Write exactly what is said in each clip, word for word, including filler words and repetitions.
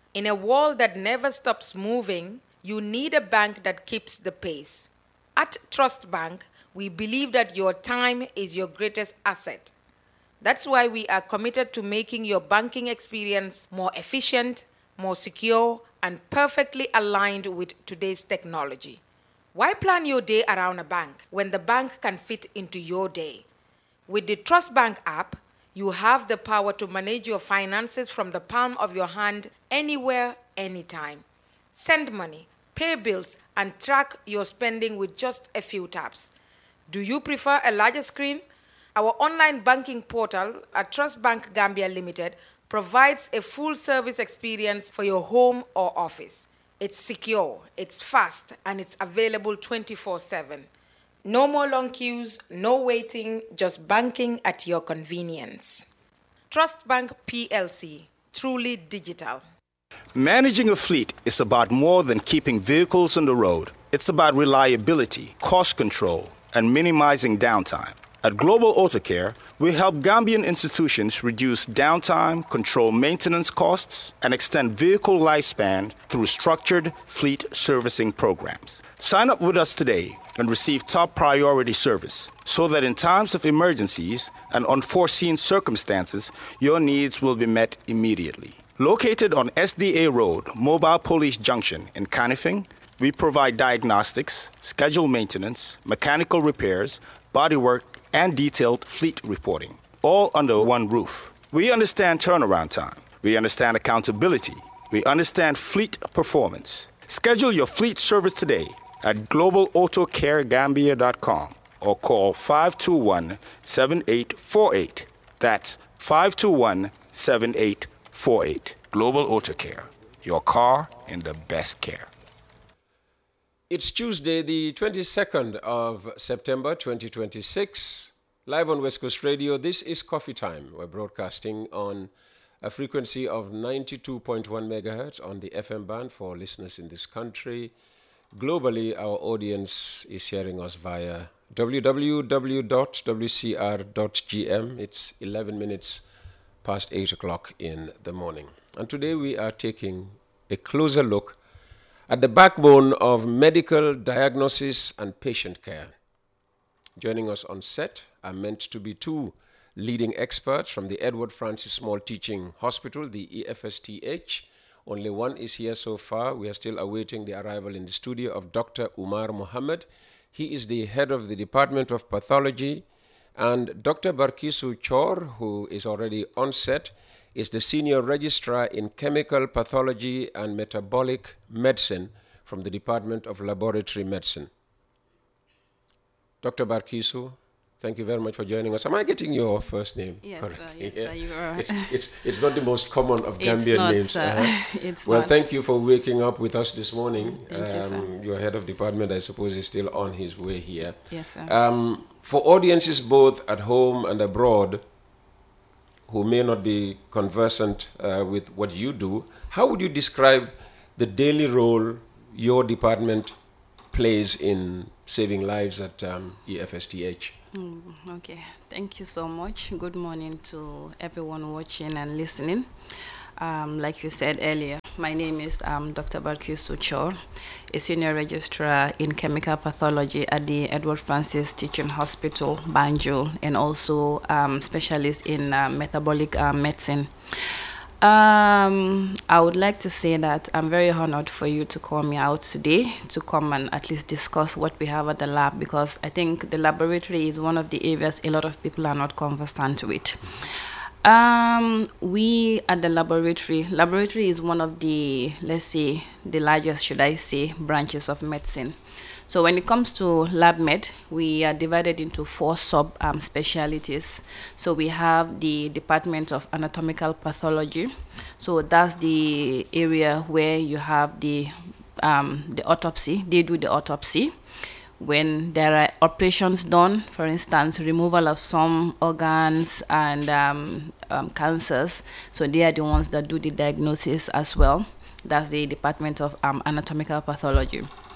In a world that never stops moving, you need a bank that keeps the pace. At Trust Bank, we believe that your time is your greatest asset. That's why we are committed to making your banking experience more efficient, more secure, and perfectly aligned with today's technology. Why plan your day around a bank when the bank can fit into your day? With the Trust Bank app, you have the power to manage your finances from the palm of your hand anywhere, anytime. Send money, pay bills, and track your spending with just a few taps. Do you prefer a larger screen? Our online banking portal at Trust Bank Gambia Limited provides a full service experience for your home or office. It's secure, it's fast, and it's available twenty-four seven. No more long queues, no waiting, just banking at your convenience. Trust Bank P L C, truly digital. Managing a fleet is about more than keeping vehicles on the road. It's about reliability, cost control, and minimizing downtime. At Global Auto Care, we help Gambian institutions reduce downtime, control maintenance costs, and extend vehicle lifespan through structured fleet servicing programs. Sign up with us today and receive top priority service so that in times of emergencies and unforeseen circumstances, your needs will be met immediately. Located on S D A Road, Mobile Police Junction in Canifing, we provide diagnostics, scheduled maintenance, mechanical repairs, bodywork, and detailed fleet reporting, all under one roof. We understand turnaround time. We understand accountability. We understand fleet performance. Schedule your fleet service today at global auto care gambia dot com or call five two one, seven eight four eight. That's five two one, seven eight four eight. Global Auto Care, your car in the best care. It's Tuesday, the twenty-second of September, twenty twenty-six. Live on West Coast Radio, this is Coffee Time. We're broadcasting on a frequency of ninety-two point one megahertz on the F M band for listeners in this country. Globally, our audience is hearing us via w w w dot w c r dot g m. It's eleven minutes past eight o'clock in the morning. And today we are taking a closer look at the backbone of medical diagnosis and patient care. Joining us on set are meant to be two leading experts from the Edward Francis Small Teaching Hospital, the E F S T H. Only one is here so far. We are still awaiting the arrival in the studio of Doctor Umar Mohammed. He is the head of the Department of Pathology. And Doctor Barkisu Chor, who is already on set, is the Senior Registrar in Chemical Pathology and Metabolic Medicine from the Department of Laboratory Medicine. Doctor Barkisu, thank you very much for joining us. Am I getting your first name yes, correct? Uh, yes, yeah? uh, you are. It's, it's, it's not the most common of Gambian not, names. Uh, uh-huh. it's well, not. thank you for waking up with us this morning. Thank um, you, sir. Your head of department, I suppose, is still on his way here. Yes, sir. Um, for audiences both at home and abroad who may not be conversant uh, with what you do, how would you describe the daily role your department plays in saving lives at um, E F S T H? Mm, okay, thank you so much. Good morning to everyone watching and listening. Um, like you said earlier, my name is um, Doctor Barkisu Chor, a senior registrar in chemical pathology at the Edward Francis Teaching Hospital, Banjul, and also um, specialist in uh, metabolic uh, medicine. Um, I would like to say that I'm very honored for you to call me out today to come and at least discuss what we have at the lab, because I think the laboratory is one of the areas a lot of people are not conversant with. Um, we at the laboratory, laboratory is one of the, let's say, the largest, should I say, branches of medicine. So when it comes to lab med, we are divided into four sub um, specialties. So we have the Department of Anatomical Pathology. So that's the area where you have the um, the autopsy. They do the autopsy. When there are operations done, for instance, removal of some organs and um, um, cancers, so they are the ones that do the diagnosis as well. That's the Department of um, Anatomical Pathology.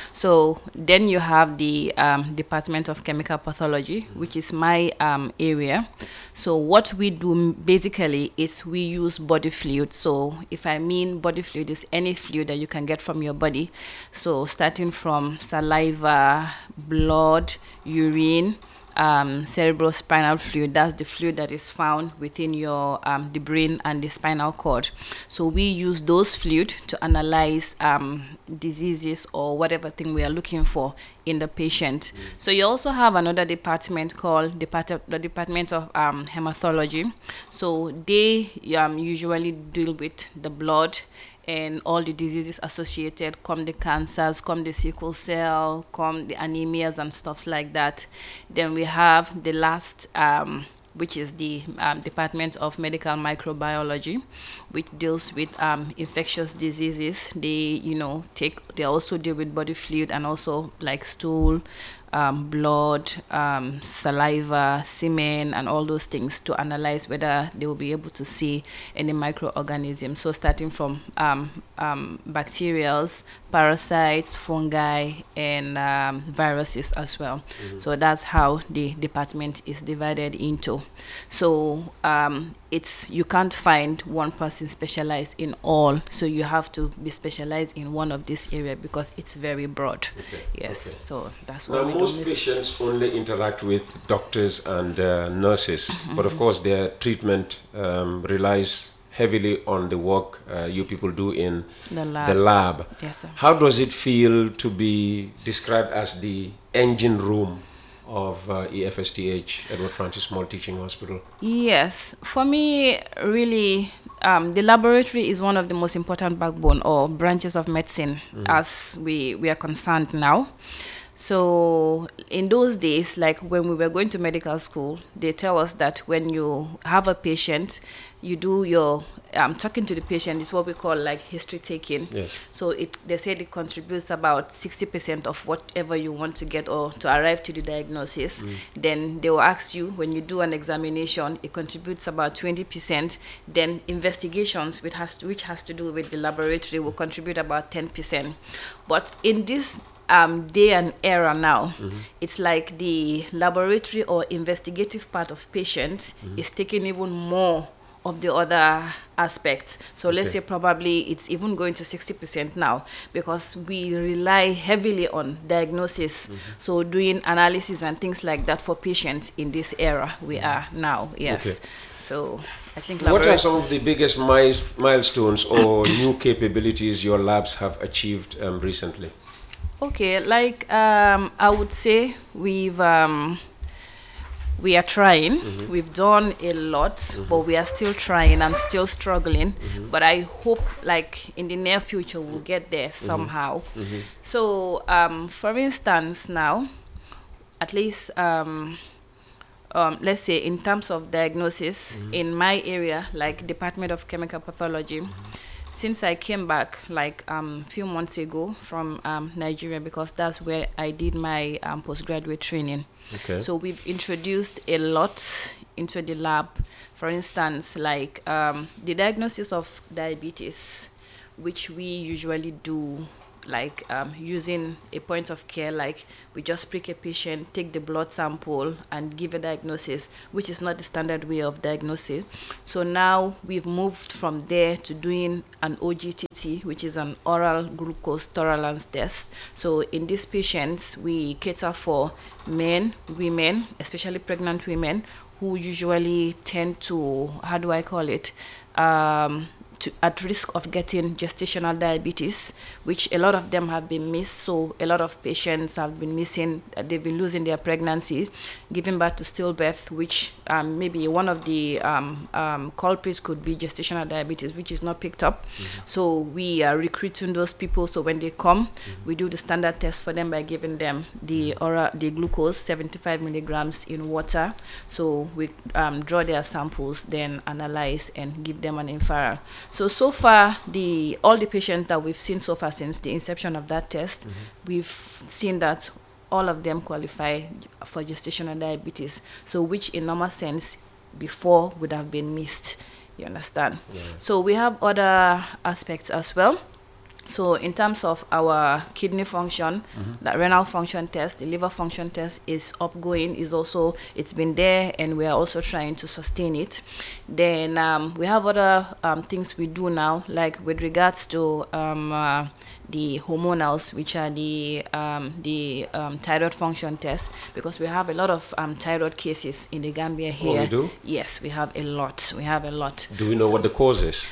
So then you have the um, Department of Chemical Pathology, which is my um, area. So what we do basically is we use body fluid. So if I mean body fluid, is any fluid that you can get from your body. So starting from saliva, blood, urine, Um, cerebrospinal fluid, that's the fluid that is found within your um, the brain and the spinal cord. So we use those fluid to analyze um, diseases or whatever thing we are looking for in the patient. Mm. So you also have another department called Depart the Department of um, Hematology. So they um, usually deal with the blood and all the diseases associated, come the cancers, come the sickle cell, come the anemias and stuff like that. Then we have the last, um, which is the um, Department of Medical Microbiology, which deals with um, infectious diseases. They, you know, take, they also deal with body fluid and also like stool, Um, blood, um, saliva, semen, and all those things to analyze whether they will be able to see any microorganisms. So starting from um, um, bacterials, parasites, fungi, and um, viruses as well. Mm-hmm. So that's how the department is divided into. So um, it's you can't find one person specialized in all. So you have to be specialized in one of this area because it's very broad. Okay. Yes. Okay. So that's what. Now, most patients only interact with doctors and uh, nurses, mm-hmm. but of course their treatment um, relies heavily on the work uh, you people do in the lab. the lab. Yes, sir. How does it feel to be described as the engine room of uh, E F S T H, Edward Francis Small Teaching Hospital? Yes, for me, really, um, the laboratory is one of the most important backbone or branches of medicine mm. as we, we are concerned now. So in those days, like when we were going to medical school, they tell us that when you have a patient, you do your um, talking to the patient is what we call like history taking. Yes. So it they said it contributes about sixty percent of whatever you want to get or to arrive to the diagnosis. Mm. Then they will ask you when you do an examination, it contributes about twenty percent. Then investigations, which has to, which has to do with the laboratory, will contribute about ten percent. But in this Um, day and era now, mm-hmm. it's like the laboratory or investigative part of patient mm-hmm. is taking even more of the other aspects. So okay. let's say probably it's even going to sixty percent now because we rely heavily on diagnosis. Mm-hmm. So doing analysis and things like that for patients in this era we mm-hmm. are now, yes. Okay. So I think what are some of the biggest milestones or new capabilities your labs have achieved um, recently? Okay, like um, I would say we've um, we are trying. Mm-hmm. We've done a lot, mm-hmm. but we are still trying and still struggling. Mm-hmm. But I hope, like in the near future, we'll get there somehow. Mm-hmm. So, um, for instance, now, at least, um, um, let's say in terms of diagnosis, mm-hmm. in my area, like Department of Chemical Pathology. Mm-hmm. Since I came back like a um, few months ago from um, Nigeria, because that's where I did my um, postgraduate training. Okay. So we've introduced a lot into the lab. For instance, like um, the diagnosis of diabetes, which we usually do like um, using a point of care, like we just prick a patient, take the blood sample and give a diagnosis, which is not the standard way of diagnosis. So now we've moved from there to doing an O G T T, which is an oral glucose tolerance test. So in these patients, we cater for men, women, especially pregnant women, who usually tend to, how do I call it, um, To, at risk of getting gestational diabetes, which a lot of them have been missed. So a lot of patients have been missing, uh, they've been losing their pregnancy, giving birth to stillbirth, which um, maybe one of the um, um, culprits could be gestational diabetes, which is not picked up. Mm-hmm. So we are recruiting those people. So when they come, mm-hmm. we do the standard test for them by giving them the oral, the glucose, seventy-five milligrams in water. So we um, draw their samples, then analyze and give them an inferal. So, so far, the all the patients that we've seen so far since the inception of that test, mm-hmm. we've seen that all of them qualify for gestational diabetes. So, which in normal sense, before would have been missed, you understand? Yeah. So, we have other aspects as well. So in terms of our kidney function, Mm-hmm. the renal function test, the liver function test is upgoing, is also, it's been there, and we are also trying to sustain it. Then um, we have other um, things we do now, like with regards to um, uh, the hormonals, which are the um, the um, thyroid function test, because we have a lot of um, thyroid cases in the Gambia here. we do? Yes, we have a lot. We have a lot. Do we know what the cause is?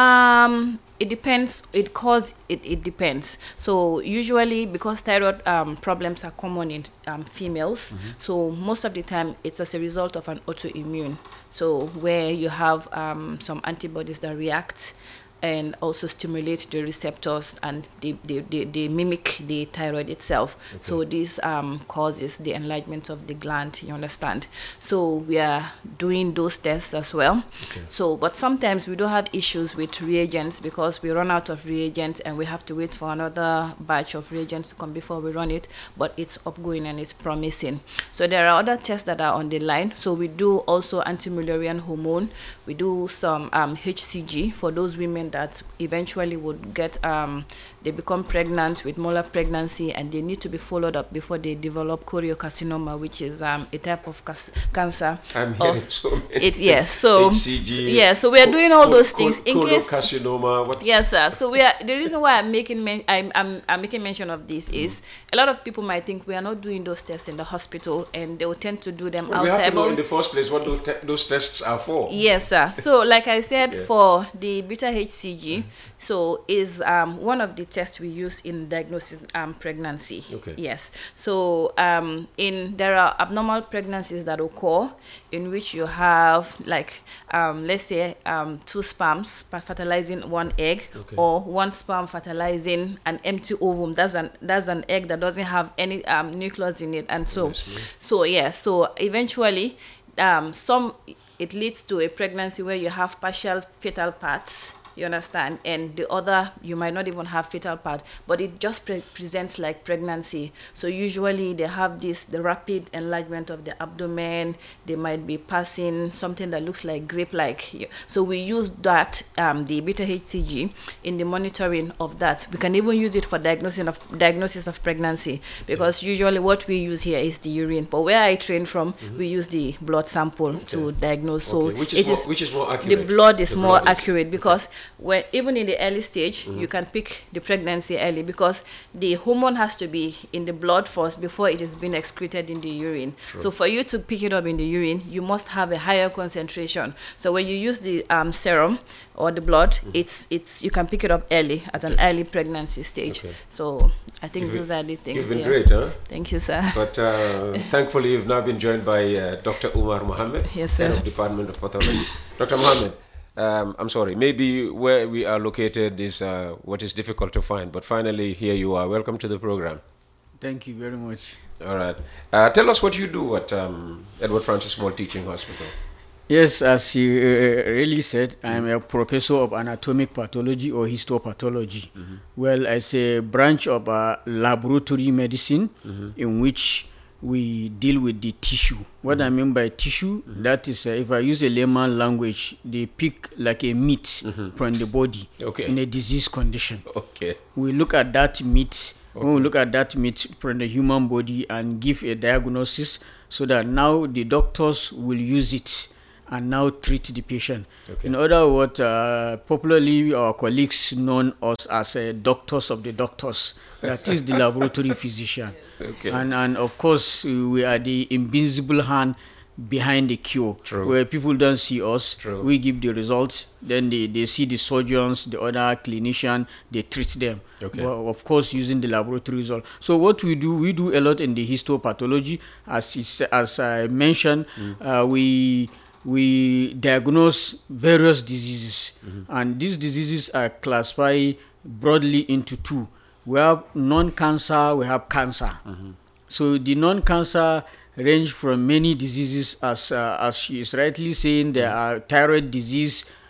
Um, it depends. It cause it, it depends. So usually, because thyroid um, problems are common in um, females, so most of the time it's as a result of an autoimmune. So where you have um, some antibodies that react and also stimulate the receptors, and they, they, they, they mimic the thyroid itself. So this um, causes the enlargement of the gland, you understand? So we are doing those tests as well. So, but sometimes we do have issues with reagents because we run out of reagents and we have to wait for another batch of reagents to come before we run it, but it's upgoing and it's promising. So there are other tests that are on the line. So we do also anti-Mullerian hormone. We do some um, H C G for those women that eventually would get, um, they become pregnant with molar pregnancy, and they need to be followed up before they develop choriocarcinoma, which is um, a type of cas- cancer. I'm hearing of so many. it. Yes, so H C G, yeah, so we are doing all co- those co- things in case. Carcinoma. What? Yes, sir. So we are, the reason why I'm making men, I'm, I'm I'm making mention of this is a lot of people might think we are not doing those tests in the hospital, and they will tend to do them Well, we have outside. to know But- in the first place what those, te- those tests are for. Yes, sir. So, like I said, Yeah. for the beta H C G, so is um, one of the tests we use in diagnosing um, pregnancy. Okay. Yes. So, um, in there are abnormal pregnancies that occur in which you have, like, um, let's say, um, two sperms fertilizing one egg, Okay. or one sperm fertilizing an empty ovum. That's an that's an egg that doesn't have any um, nucleus in it, and so, Yes, ma'am. so yeah. So eventually, um, some it leads to a pregnancy where you have partial fetal parts, you understand, and the other you might not even have fetal part, but it just pre- presents like pregnancy. So usually they have this the rapid enlargement of the abdomen. They might be passing something that looks like grape-like. So we use that um, the beta H C G in the monitoring of that. We can even use it for diagnosing of diagnosis of pregnancy, because usually what we use here is the urine, but where I train from, we use the blood sample to diagnose. So Okay, which is it more- is which is more the accurate? blood is The more blood is- accurate, because when even in the early stage, you can pick the pregnancy early, because the hormone has to be in the blood first before it is being excreted in the urine. So for you to pick it up in the urine, you must have a higher concentration. So when you use the um, serum or the blood, it's it's you can pick it up early at an early pregnancy stage. Okay. So I think You've those are the things. You've been yeah. great, huh? Thank you, sir. But uh, thankfully, you've now been joined by uh, Doctor Umar Mohammed, Yes, head sir. of Department of Pathology. Doctor Mohammed, um, I'm sorry, maybe where we are located is uh, what is difficult to find, but finally, here you are. Welcome to the program. Thank you very much. All right. Uh, tell us what you do at um, Edward Francis Small Teaching Hospital. Yes, as you uh, really said, I am a professor of anatomic pathology or histopathology. Well, as a branch of uh, laboratory medicine, in which we deal with the tissue. What I mean by tissue, that is, uh, if I use a layman language, they pick like a meat from the body Okay. in a disease condition. Okay. We look at that meat, when we look at that meat from the human body and give a diagnosis, so that now the doctors will use it and now treat the patient. Okay. In other words, uh, popularly our colleagues known us as uh, doctors of the doctors. That is the laboratory physician. Okay. And, and of course, we are the invisible hand behind the cure. True. Where people don't see us, True. we give the results, then they, they see the surgeons, the other clinician, they treat them. Okay. Well, of course, using the laboratory result. So what we do, we do a lot in the histopathology. As is, as I mentioned, uh, we we diagnose various diseases, and these diseases are classified broadly into two. We have non-cancer, we have cancer. So the non-cancer range from many diseases, as uh, as she is rightly saying, there are thyroid disease,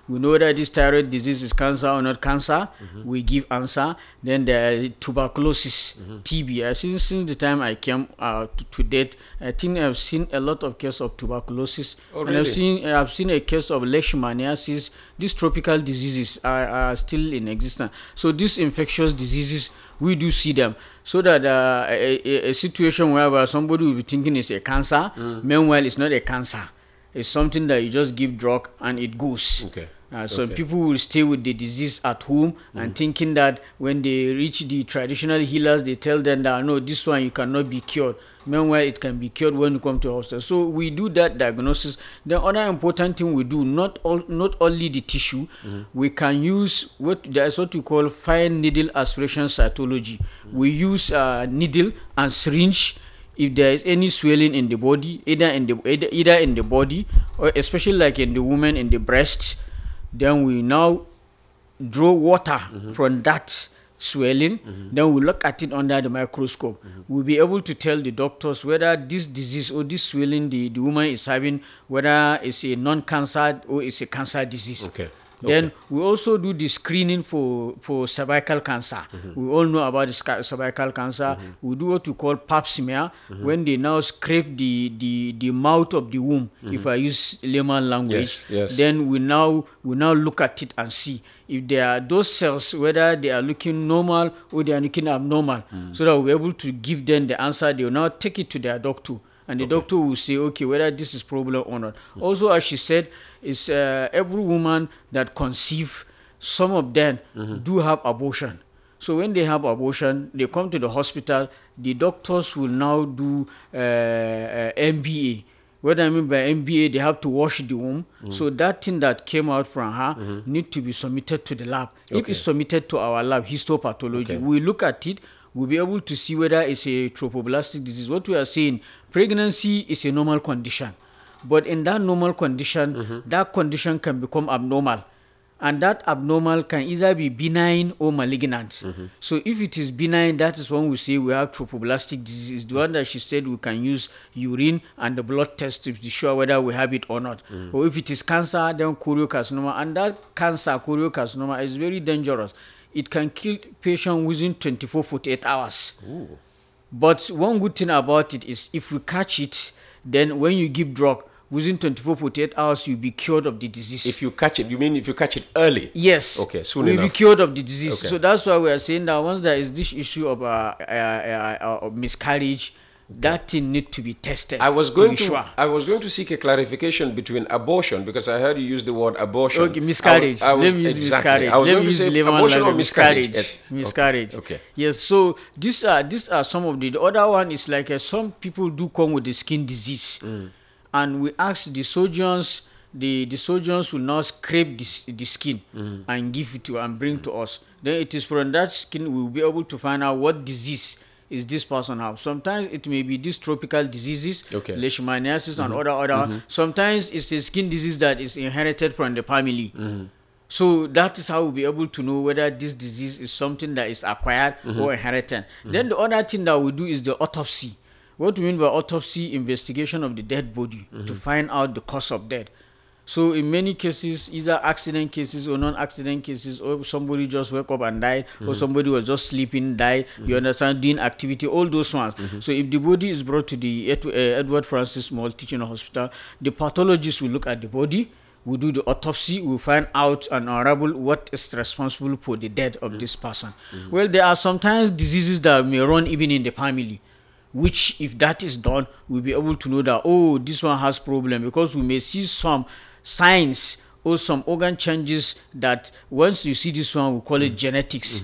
We know whether this thyroid disease is cancer or not cancer. Mm-hmm. We give answer. Then there is tuberculosis, mm-hmm. T B. Uh, since, since the time I came uh, to, to date, I think I've seen a lot of cases of tuberculosis. Oh, and really? I've seen, uh, I've seen a case of leishmaniasis. These tropical diseases are, are still in existence. So these infectious diseases, we do see them. So that uh, a, a, a situation where somebody will be thinking it's a cancer, mm. meanwhile it's not a cancer. It's something that you just give drug and it goes. Okay. Uh, so okay. people will stay with the disease at home mm. and thinking that when they reach the traditional healers, they tell them that no, this one you cannot be cured. Meanwhile, it can be cured when you come to hospital. So we do that diagnosis. The other important thing we do, not all, not only the tissue, mm. we can use what there's what we call fine needle aspiration cytology. Mm. We use uh, needle and syringe. If there is any swelling in the body, either in the either, either in the body or especially like in the woman in the breasts, then we now draw water mm-hmm. from that swelling. Mm-hmm. Then we look at it under the microscope. Mm-hmm. We'll be able to tell the doctors whether this disease or this swelling the, the woman is having, whether it's a non-cancer or it's a cancer disease. Okay. Then okay. we also do the screening for, for cervical cancer. Mm-hmm. We all know about the cervical cancer. Mm-hmm. We do what we call pap smear, mm-hmm. when they now scrape the, the, the mouth of the womb, mm-hmm. if I use layman language. Yes, yes. Then we now we now look at it and see if there are those cells, whether they are looking normal or they are looking abnormal, mm-hmm. so that we're able to give them the answer. They will now take it to their doctor. And the okay. doctor will say, okay, whether this is problem or not. Mm-hmm. Also, as she said, is uh, every woman that conceive, some of them mm-hmm. do have abortion. So when they have abortion, they come to the hospital. The doctors will now do uh, uh, M B A. What I mean by M B A, they have to wash the womb. Mm-hmm. So that thing that came out from her mm-hmm. need to be submitted to the lab. Okay. If it's submitted to our lab, histopathology, okay. we look at it. We'll be able to see whether it's a trophoblastic disease. What we are saying, pregnancy is a normal condition. But in that normal condition, mm-hmm. that condition can become abnormal. And that abnormal can either be benign or malignant. Mm-hmm. So if it is benign, that is when we say we have trophoblastic disease. The one that she said we can use urine and the blood test to be sure whether we have it or not. Mm-hmm. Or if it is cancer, then choriocarcinoma. And that cancer, choriocarcinoma, is very dangerous. It can kill patient within twenty-four to forty-eight hours. Ooh. But one good thing about it is if we catch it, then when you give drug, within twenty-four to forty-eight hours, you'll be cured of the disease. If you catch it, you mean if you catch it early? Yes. Okay, soon we'll enough. be cured of the disease. Okay. So that's why we are saying that once there is this issue of, uh, uh, uh, uh, of miscarriage, that thing need to be tested. I was going to, to, sure. I was going to seek a clarification between abortion, because I heard you use the word abortion. Okay, miscarriage. I was, I was, Let me use exactly. miscarriage. I was Let going me to use say abortion or miscarriage. miscarriage. Yes. Miscarriage. Okay. okay. Yes. So these are these are some of the. The other one is like uh, some people do come with the skin disease, mm. and we ask the surgeons. The, the surgeons will now scrape the, the skin mm. and give it to and bring mm. to us. Then it is from that skin we will be able to find out what disease is this person have. Sometimes it may be these tropical diseases, okay. leishmaniasis mm-hmm. and other other. Mm-hmm. Sometimes it's a skin disease that is inherited from the family. Mm-hmm. So that is how we'll be able to know whether this disease is something that is acquired mm-hmm. or inherited. Mm-hmm. Then the other thing that we do is the autopsy. What we mean by autopsy, investigation of the dead body mm-hmm. to find out the cause of death. So in many cases, either accident cases or non-accident cases, or somebody just woke up and died, mm-hmm. or somebody was just sleeping, died, mm-hmm. you understand, doing activity, all those ones. Mm-hmm. So if the body is brought to the Ed- uh, Edward Francis Small Teaching Hospital, the pathologist will look at the body, we do the autopsy, we find out and unravel what is responsible for the death of mm-hmm. this person. Mm-hmm. Well, there are sometimes diseases that may run even in the family, which if that is done, we'll be able to know that, oh, this one has problem, because we may see some signs or some organ changes that once you see this one, we call it mm. genetics. Mm.